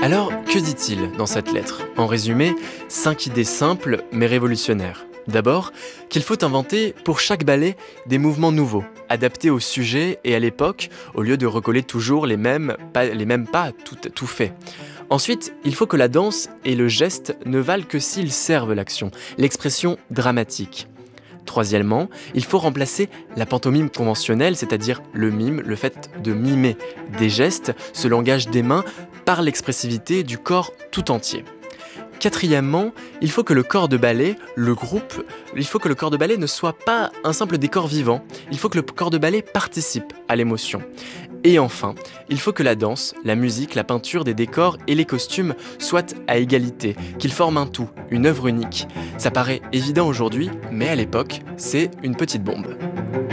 Alors, que dit-il dans cette lettre? En résumé, 5 idées simples mais révolutionnaires. D'abord, qu'il faut inventer pour chaque ballet des mouvements nouveaux, adaptés au sujet et à l'époque, au lieu de recoller toujours les mêmes pas tout fait. Ensuite, il faut que la danse et le geste ne valent que s'ils servent l'action, l'expression dramatique. Troisièmement, il faut remplacer la pantomime conventionnelle, c'est-à-dire le mime, le fait de mimer des gestes, ce langage des mains, par l'expressivité du corps tout entier. Quatrièmement, il faut que le corps de ballet, le groupe, il faut que le corps de ballet ne soit pas un simple décor vivant, il faut que le corps de ballet participe à l'émotion. Et enfin, il faut que la danse, la musique, la peinture des décors et les costumes soient à égalité, qu'ils forment un tout, une œuvre unique. Ça paraît évident aujourd'hui, mais à l'époque, c'est une petite bombe.